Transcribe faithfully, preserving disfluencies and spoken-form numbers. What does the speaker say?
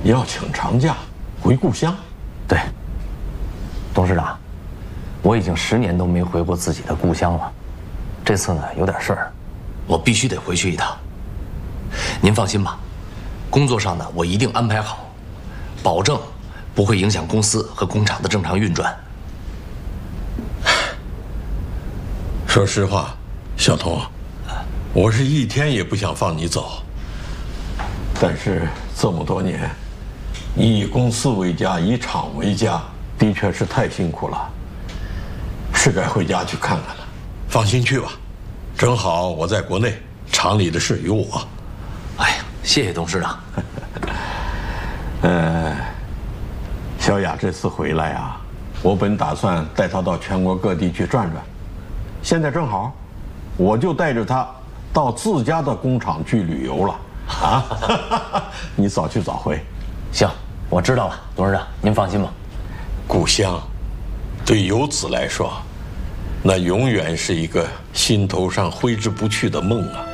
要请长假回故乡。 对，董事长，我已经十年都没回过自己的故乡了，这次呢有点事儿，我必须得回去一趟。您放心吧，工作上呢我一定安排好，保证不会影响公司和工厂的正常运转。 说实话，小童，我是一天也不想放你走。但是这么多年，你以公司为家，以厂为家，的确是太辛苦了，是该回家去看看了。放心去吧，正好我在国内，厂里的事有我。 哎呀，谢谢董事长。 呃，小雅这次回来啊，我本打算带她到全国各地去转转，现在正好，我就带着她到自家的工厂去旅游了。啊，你早去早回。 行，我知道了，董事长，您放心吧。 故乡，对游子来说，那永远是一个心头上挥之不去的梦啊。